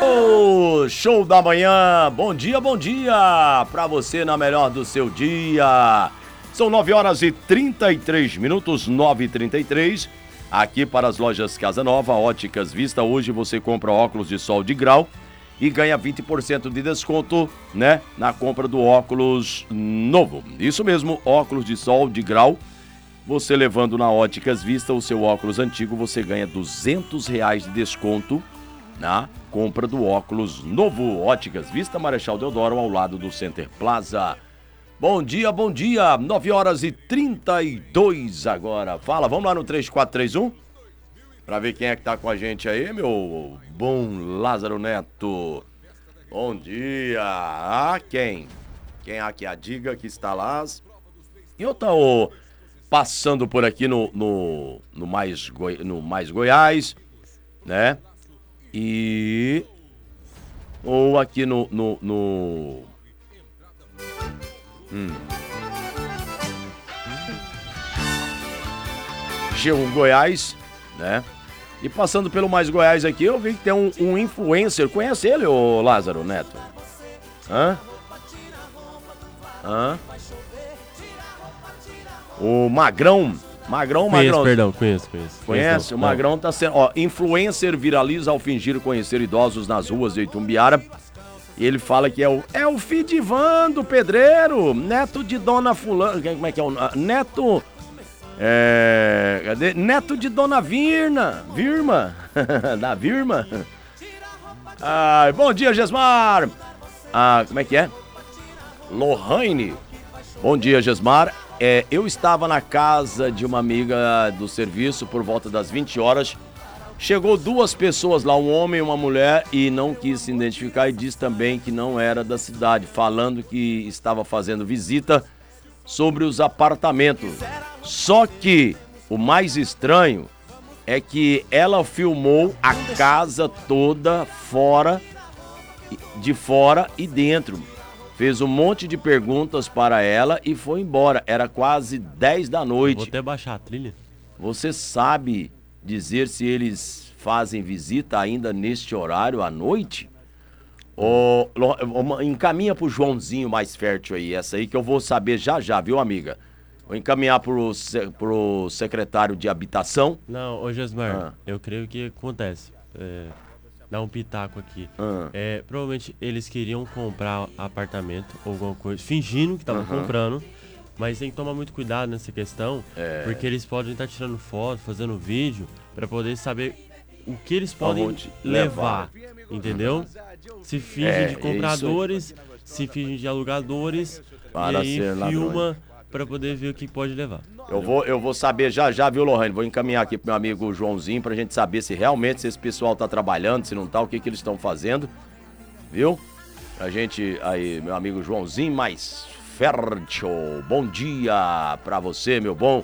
Alô, show da manhã, bom dia pra você na melhor do seu dia. São 9h33, 9h33, aqui para as lojas Casa Nova, Óticas Vista. Hoje você compra óculos de sol de grau e ganha 20% de desconto, né, na compra do óculos novo. Isso mesmo, óculos de sol de grau. Você levando na Óticas Vista o seu óculos antigo, você ganha R$200 de desconto na compra do óculos novo. Óticas Vista, Marechal Deodoro, ao lado do Center Plaza. Bom dia, 9h32 agora. Fala, vamos lá no 3431 pra ver quem é que tá com a gente aí, meu bom Lázaro Neto. Bom dia. Quem há que a diga que está lá? Eu tô passando por aqui no Mais Goiás, né? Ou aqui no G1 Goiás, né? E passando pelo Mais Goiás aqui, eu vi que tem um influencer. Conhece ele, ô Lázaro Neto? Hã? O Magrão. Conheço. Conhece? O Magrão tá sendo... Ó, influencer viraliza ao fingir conhecer idosos nas ruas de Itumbiara. Ele fala que é o Fidivan do pedreiro, neto de Dona Fulana. Como é que é o... Neto... Cadê? Neto de Dona Virma. Da Virma. Bom dia, Gesmar. Como é que é? Lohane. Bom dia, Gesmar. Eu estava na casa de uma amiga do serviço por volta das 20 horas. Chegou duas pessoas lá, um homem e uma mulher, e não quis se identificar e disse também que não era da cidade, falando que estava fazendo visita sobre os apartamentos. Só que o mais estranho é que ela filmou a casa toda de fora e dentro. Fez um monte de perguntas para ela e foi embora. Era quase 10 da noite. Vou até baixar a trilha. Você sabe dizer se eles fazem visita ainda neste horário à noite? Encaminha pro Joãozinho mais fértil aí, essa aí que eu vou saber já, viu, amiga? Vou encaminhar pro secretário de habitação. Não, ô Gesmar, eu creio que acontece. Dar um pitaco aqui. Provavelmente eles queriam comprar apartamento ou alguma coisa, fingindo que estavam comprando, mas tem que tomar muito cuidado nessa questão, porque eles podem estar tirando foto, fazendo vídeo, para poder saber o que eles podem levar, entendeu? Se fingem de compradores, se fingem de alugadores, para e aí filma para poder ver o que pode levar. Eu vou saber já, viu, Lohane? Vou encaminhar aqui pro meu amigo Joãozinho pra gente saber se realmente esse pessoal tá trabalhando, se não tá, o que eles estão fazendo, viu? Pra gente aí, meu amigo Joãozinho mais fértil. Bom dia pra você, meu bom.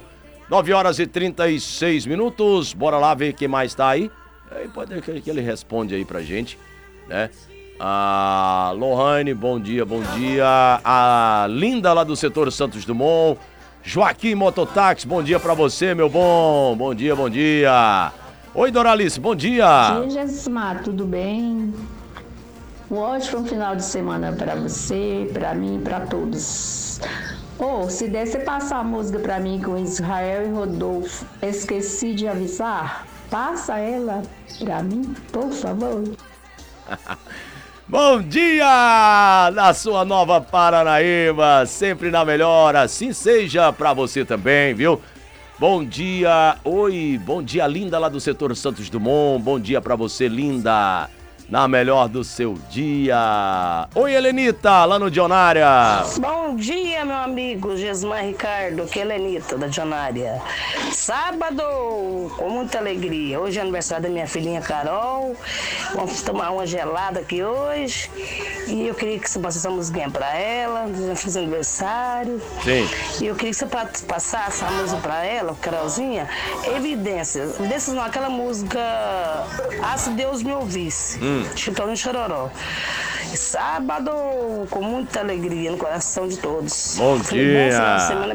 9h36. Bora lá ver quem mais tá aí. Aí pode que ele responde aí pra gente, né? Lohane, bom dia. A Linda lá do setor Santos Dumont. Joaquim Mototáxi, bom dia pra você, meu bom. Bom dia. Oi, Doralice, bom dia. Bom dia, Gesmar, tudo bem? Um ótimo final de semana pra você, pra mim e pra todos. Se der, você passar a música pra mim com Israel e Rodolfo, esqueci de avisar, passa ela pra mim, por favor. Bom dia na sua Nova Paranaíba, sempre na melhor, assim seja pra você também, viu? Bom dia, bom dia, Linda lá do setor Santos Dumont, bom dia pra você, Linda, na melhor do seu dia. Oi, Helenita, lá no Dionária. Bom dia, meu amigo Gesmar Ricardo, que é Helenita da Dionária. Sábado, com muita alegria. Hoje é aniversário da minha filhinha Carol. Vamos tomar uma gelada aqui hoje. E eu queria que você passasse essa musiquinha pra ela. Já fiz aniversário. Sim. E eu queria que você passasse essa música pra ela, Carolzinha. Evidências. Evidências não, aquela música Se Deus Me Ouvisse. Chitão e Chororó. Sábado, com muita alegria no coração de todos. Bom dia. Bom final de semana